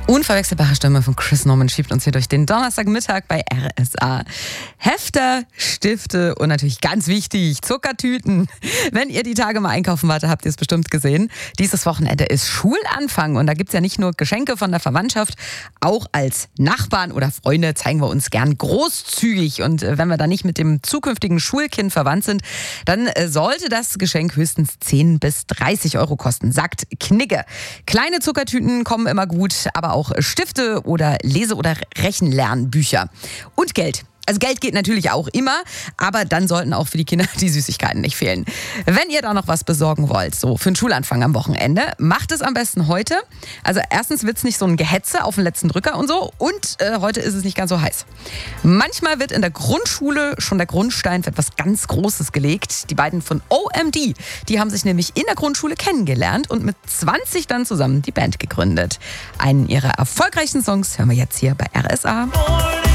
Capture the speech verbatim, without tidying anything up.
Unverwechselbare Stimme von Chris Norman schiebt uns hier durch den Donnerstagmittag bei R S A. Hefter, Stifte und natürlich ganz wichtig, Zuckertüten. Wenn ihr die Tage mal einkaufen wart, habt ihr es bestimmt gesehen. Dieses Wochenende ist Schulanfang und da gibt's ja nicht nur Geschenke von der Verwandtschaft, auch als Nachbarn oder Freunde zeigen wir uns gern großzügig. Und wenn wir da nicht mit dem zukünftigen Schulkind verwandt sind, dann sollte das Geschenk höchstens zehn bis dreißig Euro kosten, sagt Knigge. Kleine Zuckertüten kommen immer gut, aber auch Stifte oder Lese- oder Rechenlernbücher. Und Geld. Also Geld geht natürlich auch immer, aber dann sollten auch für die Kinder die Süßigkeiten nicht fehlen. Wenn ihr da noch was besorgen wollt, so für den Schulanfang am Wochenende, macht es am besten heute. Also erstens wird es nicht so ein Gehetze auf den letzten Drücker und so und äh, heute ist es nicht ganz so heiß. Manchmal wird in der Grundschule schon der Grundstein für etwas ganz Großes gelegt. Die beiden von O M D, die haben sich nämlich in der Grundschule kennengelernt und mit zwanzig dann zusammen die Band gegründet. Einen ihrer erfolgreichsten Songs hören wir jetzt hier bei R S A.